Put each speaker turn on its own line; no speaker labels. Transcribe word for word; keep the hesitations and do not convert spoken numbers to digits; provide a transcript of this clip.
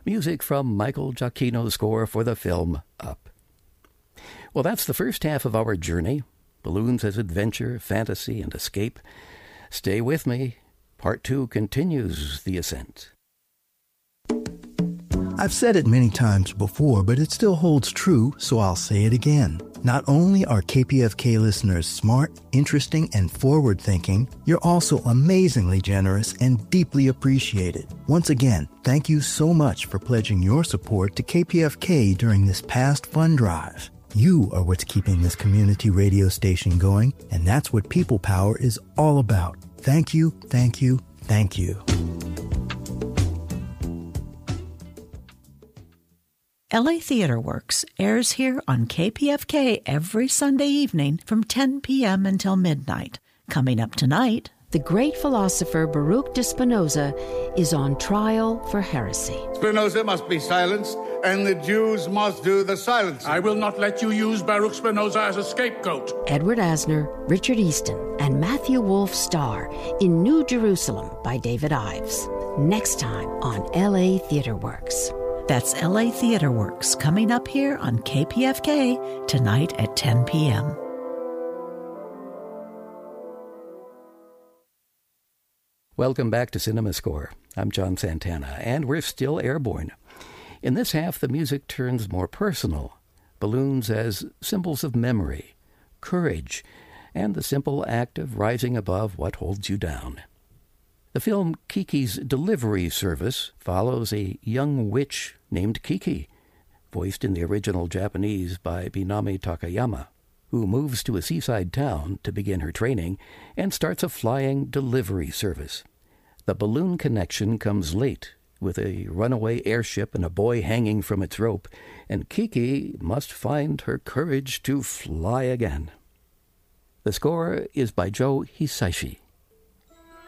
music from Michael Giacchino's score for the film Up. Well, that's the first half of our journey. Balloons as adventure, fantasy, and escape. Stay with me. Part two continues the ascent.
I've said it many times before, but it still holds true, so I'll say it again. Not only are K P F K listeners smart, interesting, and forward-thinking, you're also amazingly generous and deeply appreciated. Once again, thank you so much for pledging your support to K P F K during this past fund drive. You are what's keeping this community radio station going, and that's what People Power is all about. Thank you, thank you, thank you.
L A Theater Works airs here on K P F K every Sunday evening from ten p.m. until midnight. Coming up tonight,
the great philosopher Baruch de Spinoza is on trial for heresy.
Spinoza must be silenced, and the Jews must do the silencing.
I will not let you use Baruch Spinoza as a scapegoat.
Edward Asner, Richard Easton, and Matthew Wolfe star in New Jerusalem by David Ives. Next time on L A Theater Works.
That's L A Theater Works, coming up here on K P F K tonight at ten p.m.
Welcome back to Cinema Score. I'm John Santana, and we're still airborne. In this half, the music turns more personal. Balloons as symbols of memory, courage, and the simple act of rising above what holds you down. The film Kiki's Delivery Service follows a young witch named Kiki, voiced in the original Japanese by Minami Takayama, who moves to a seaside town to begin her training and starts a flying delivery service. The balloon connection comes late, with a runaway airship and a boy hanging from its rope, and Kiki must find her courage to fly again. The score is by Joe Hisaishi.